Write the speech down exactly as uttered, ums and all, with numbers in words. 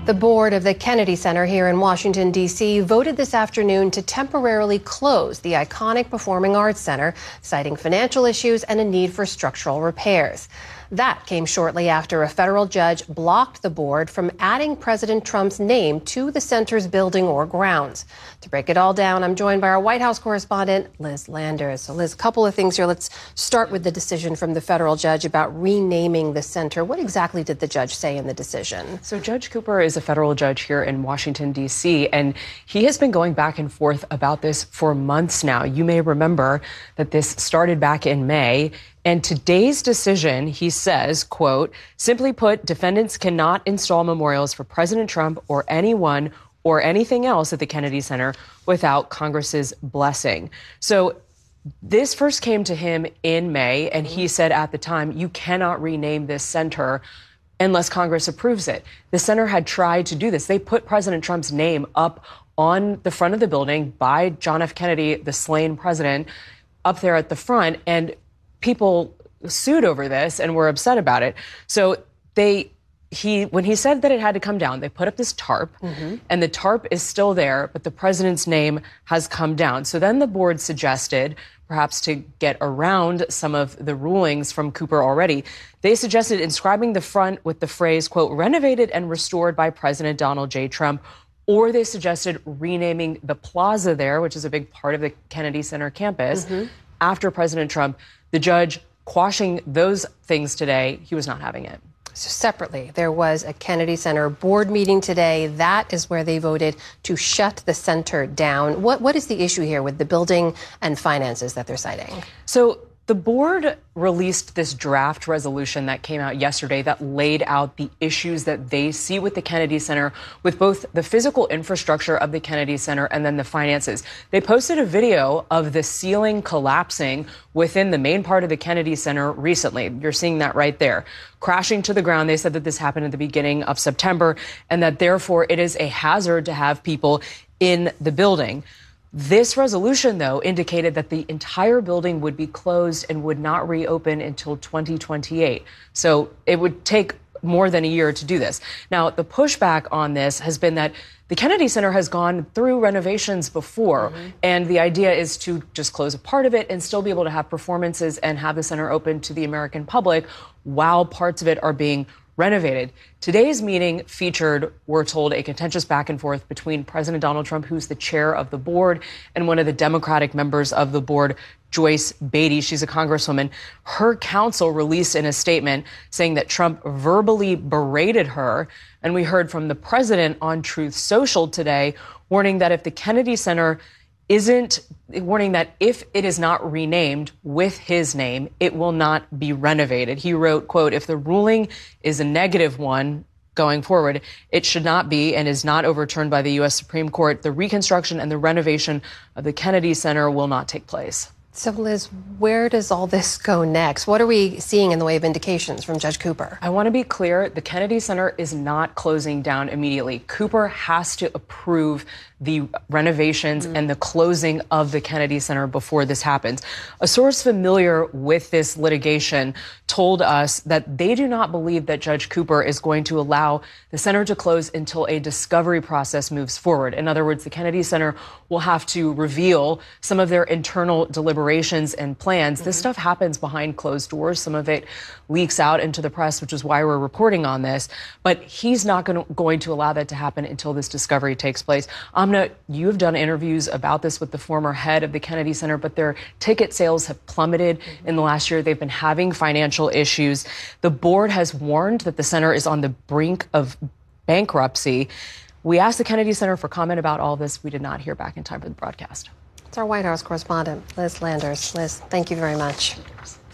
The board of the Kennedy Center here in Washington, D C voted this afternoon to temporarily close the iconic Performing Arts Center, citing financial issues and a need for structural repairs. That came shortly after a federal judge blocked the board from adding President Trump's name to the center's building or grounds. To break it all down, I'm joined by our White House correspondent, Liz Landers. So, Liz, a couple of things here. Let's start with the decision from the federal judge about renaming the center. What exactly did the judge say in the decision? So Judge Cooper is a federal judge here in Washington, D C, and he has been going back and forth about this for months now. You may remember that this started back in May. And today's decision, he says, quote, simply put, defendants cannot install memorials for President Trump or anyone or anything else at the Kennedy Center without Congress's blessing. So this first came to him in May, and he said at the time, you cannot rename this center unless Congress approves it. The center had tried to do this. They put President Trump's name up on the front of the building by John F. Kennedy, the slain president, up there at the front, and people sued over this and were upset about it. So they, he, when he said that it had to come down, they put up this tarp, mm-hmm. and the tarp is still there, but the president's name has come down. So then the board suggested, perhaps to get around some of the rulings from Cooper already, they suggested inscribing the front with the phrase, quote, renovated and restored by President Donald J. Trump. Or they suggested renaming the plaza there, which is a big part of the Kennedy Center campus, mm-hmm. after President Trump. The judge quashing those things today, he was not having it. So separately, there was a Kennedy Center board meeting today. That is where they voted to shut the center down. What What is the issue here with the building and finances that they're citing? So the board released this draft resolution that came out yesterday that laid out the issues that they see with the Kennedy Center, with both the physical infrastructure of the Kennedy Center and then the finances. They posted a video of the ceiling collapsing within the main part of the Kennedy Center recently. You're seeing that right there. Crashing to the ground. They said that this happened at the beginning of September and that therefore it is a hazard to have people in the building. This resolution, though, indicated that the entire building would be closed and would not reopen until twenty twenty-eight. So it would take more than a year to do this. Now, the pushback on this has been that the Kennedy Center has gone through renovations before, mm-hmm. and the idea is to just close a part of it and still be able to have performances and have the center open to the American public while parts of it are being renovated. Today's meeting featured, we're told, a contentious back and forth between President Donald Trump, who's the chair of the board, and one of the Democratic members of the board, Joyce Beatty. She's a congresswoman. Her counsel released in a statement saying that Trump verbally berated her. And we heard from the president on Truth Social today, warning that if the Kennedy Center isn't warning that if it is not renamed with his name, it will not be renovated. He wrote, quote, if the ruling is a negative one going forward, it should not be and is not overturned by the U S Supreme Court. The reconstruction and the renovation of the Kennedy Center will not take place. So, Liz, where does all this go next? What are we seeing in the way of indications from Judge Cooper? I want to be clear. The Kennedy Center is not closing down immediately. Cooper has to approve the renovations mm. and the closing of the Kennedy Center before this happens. A source familiar with this litigation told us that they do not believe that Judge Cooper is going to allow the center to close until a discovery process moves forward. In other words, the Kennedy Center will have to reveal some of their internal deliberations and plans. Mm-hmm. This stuff happens behind closed doors. Some of it leaks out into the press, which is why we're reporting on this. But he's not going to, going to allow that to happen until this discovery takes place. Amna, you have done interviews about this with the former head of the Kennedy Center, but their ticket sales have plummeted mm-hmm. in the last year. They've been having financial issues. The board has warned that the center is on the brink of bankruptcy. We asked the Kennedy Center for comment about all this. We did not hear back in time for the broadcast. It's our White House correspondent, Liz Landers. Liz, thank you very much.